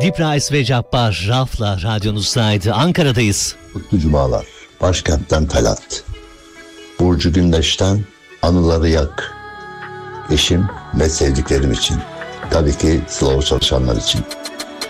Deep ve Cabbar Raf'la radyonuzdaydı. Ankara'dayız. Mutlu cumalar. Başkentten Talat. Burcu Gündeş'ten Anıları Yak. Eşim ve sevdiklerim için. Tabii ki slow çalışanlar için.